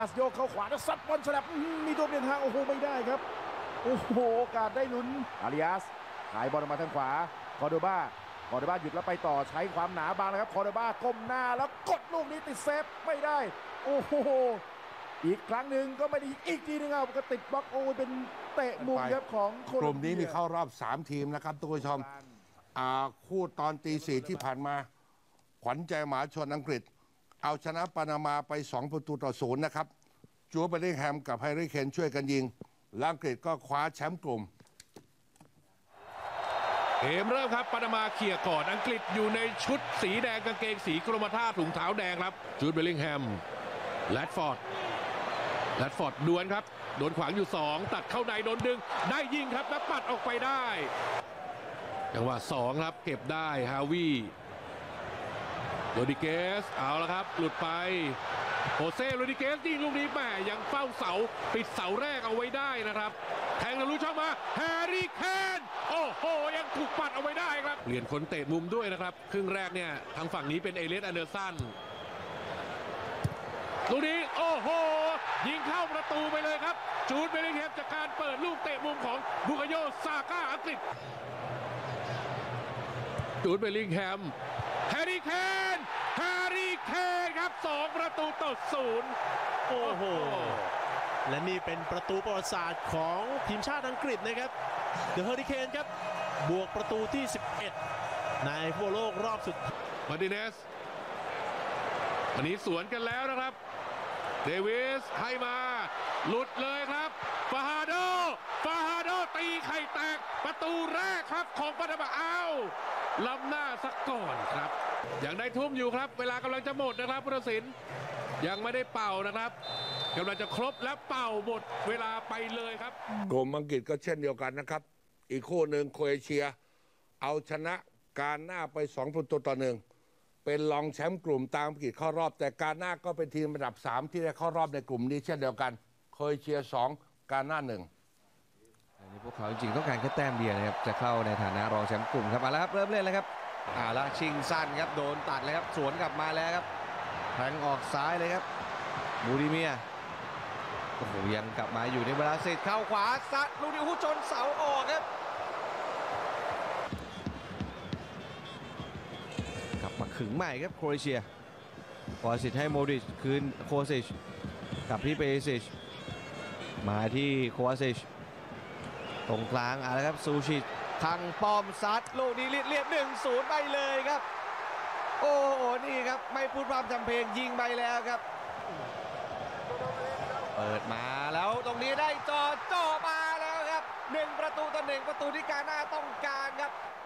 โยกเข้าขวาแล้วซัดบอลฉลับมีตัวเปลี่ยนทางโอ้โหไม่ได้ครับโอ้โหโอกาสได้ลุ้นอาริอัสหายบอลออกมาทางขวาคอร์โดบาหยุดแล้วไปต่อใช้ความหนาบางนะครับคอร์โดบาก้มหน้าแล้วกดลูกนี้ติดเซฟไม่ได้โอ้โหอีกครั้งหนึ่งก็ไม่ได้อีกทีนึงครับก็ติดบล็อกโอ้เป็นเตะมุมครับของโคลอมเบียกลุ่มนี้นี่เข้ารอบ3ทีมนะครับทุกผู้ชมคู่ตอนตี 4ที่ผ่านมาขวัญใจหมาชนอังกฤษเอาชนะปานามาไป2-0นะครับจูดเบลลิงแฮมกับแฮร์รี่เคนช่วยกันยิงและอังกฤษก็คว้าแชมป์กลุ่มเกมเริ่มครับปานามาเขี่ยก่อนอังกฤษอยู่ในชุดสีแดงกางเกงสีกรมท่าถุงเท้าแดงครับจูดเบลลิงแฮมแรดฟอร์ดดวลครับโดนขวางอยู่2ตัดเข้าในโดนดึงได้ยิงครับแล้วปัดออกไปได้จังหวะ2ครับเก็บได้ฮาวีโรดิเกสเอาละครับหลุดไปโฮเซ่โรดิเกสยิงลูกนี้แหม่ยังเฝ้าเสาปิดเสาแรกเอาไว้ได้นะครับแทงทะลุช่องมาแฮร์รี่เคนโอ้โหยังถูกปัดเอาไว้ได้ครับเปลี่ยนคนเตะมุมด้วยนะครับครึ่งแรกเนี่ยทางฝั่งนี้เป็นเอเลียส แอนเดอร์สันลูกนี้โอ้โหยิงเข้าประตูไปเลยครับจูดเบลลิงแฮมจากการเปิดลูกเตะมุมของบุคโยซาก้าอังกฤษจูดเบลลิงแฮมแฮร์รี่เคนครับ2-0โอ้โหและนี่เป็นประตูประวัติศาสตร์ของทีมชาติอังกฤษนะครับเดอะเฮอริเคนครับบวกประตูที่11ในฟุตบอลโลกรอบสุดมาร์ติเนสอันนี้สวนกันแล้วนะครับเดวิสให้มาหลุดเลยครับฟาฮาโดตีไข่แตกประตูแรกครับของปานามาเอาล้ำหน้าสักก่อนครับยังได้ทุ่มอยู่ครับเวลากำลังจะหมดนะครับผู้ตัดสินยังไม่ได้เป่านะครับกำลังจะครบและเป่าหมดเวลาไปเลยครับกลุ่มอังกฤษก็เช่นเดียวกันนะครับอีกคู่หนึ่งโครเอเชียเอาชนะการหน้าไป2-1เป็นรองแชมป์กลุ่มตามอังกฤษเข้ารอบแต่การหน้าก็เป็นทีมระดับ3ที่ได้เข้ารอบในกลุ่มนี้เช่นเดียวกันโครเอเชีย2การหน้า1 อันนี้พวกเขาจริงๆต้องการแค่แต้มเดียวนะครับจะเข้าในฐานะรองแชมป์กลุ่มครับมาแล้วครับเริ่มเล่นแล้วครับแล้วชิงสั้นครับโดนตัดเลยครับสวนกลับมาแล้วครับแทงออกซ้ายเลยครับมูริเมียโอ้โหยังกลับมาอยู่ในเวลาเสร็จเข้าขวาซัดลูกนี้หูชนเสาออกครับกลับมาขึงใหม่ครับโครเอเชียพอสิทธิ์ให้โมดริชคืนโคซิชกับที่เปซิชมาที่โควาซิชตรงกลางแล้วครับซูชิทางป้อมซัดลูกนี้เรียบ 1-0 ไปเลยครับโอ้โหนี่ครับไม่พูดพร่ำทำเพลงยิงไปแล้วครับเปิดมาแล้วตรงนี้ได้จ่อมาแล้วครับ1-1ประตูที่กาน่าต้องการครับ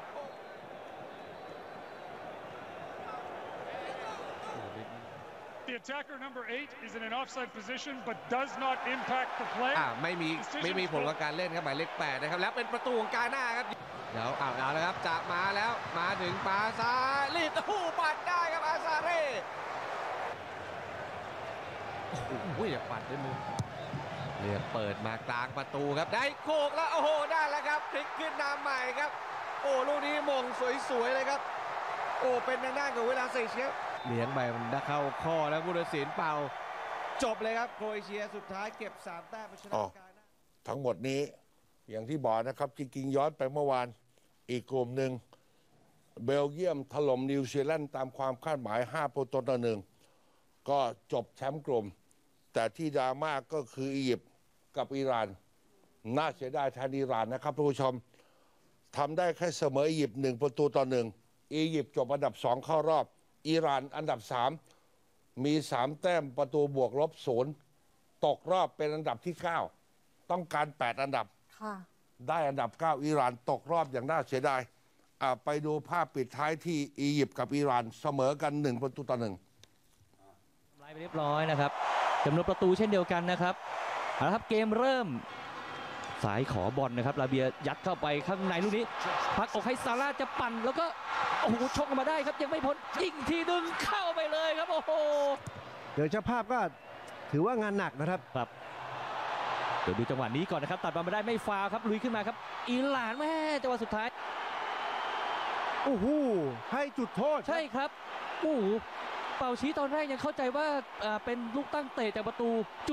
The attacker number 8 is in an offside position but does not impact the play ไม่มีผลกับการเล่นครับหมายเลข8นะครับแล้วเป็นประตูของกาน่าครับเดี๋ยวเอาแล้วครับจะมาแล้วมาถึงปาซาลิดปัดได้ครับอาซาเร่โอ้โหอย่าปัดด้วยมือเรียกเปิดมากลางประตูครับได้โขกแล้วโอ้โหได้แล้วครับพลิกขึ้นนำใหม่ครับโอ้ลูกนี้มงสวยๆเลยครับโอ้เป็นทางด้านของเวลาเซเชียเลี้ยงไปมันได้เข้าข้อแล้วผู้ตัดสินเป่าจบเลยครับโครเอเชียสุดท้ายเก็บ3แต้มชนะการทั้งหมดนี้อย่างที่บอกนะครับจริงๆย้อนไปเมื่อวานอีกกลุ่มหนึ่งเบลเยียมถล่มนิวซีแลนด์ตามความคาดหมาย5-1ก็จบแชมป์กลุ่มแต่ที่ดราม่าก็คืออียิปต์กับอิหร่านน่าเสียดายแทนอิหร่านนะครับผู้ชมทำได้แค่เสมออียิปต์1-1อียิปต์จบอันดับ2เข้ารอบอิหร่านอันดับ3มี3แต้มประตูบวกลบ0ตกรอบเป็นอันดับที่9ต้องการ8อันดับได้อันดับ9อิหร่านตกรอบอย่างน่าเสียดายไปดูภาพปิดท้ายที่อียิปต์กับอิหร่านเสมอกัน1-1 ไล่ไปเรียบร้อยนะครับจำนวนประตูเช่นเดียวกันนะครับเอาละครับเกมเริ่มสายขอบอลนะครับลาเบียยัดเข้าไปข้างในลูกนี้พักออกให้ซาร่าจะปั่นแล้วก็โอ้โหชกออกมาได้ครับยังไม่พ้นยิงทีดึงเข้าไปเลยครับโอ้โหเดี๋ยวเจ้าภาพก็ถือว่างานหนักนะครับเดี๋ยวดูจังหวะนี้ก่อนนะครับตัดบอลมาได้ไม่ฟาวครับลุยขึ้นมาครับอิหร่านแม่จังหวะสุดท้ายโอ้โหให้จุดโทษใช่ครับโอ้โหเป่าชี้ตอนแรกยังเข้าใจว่าเป็นลูกตั้งเตะจากประตู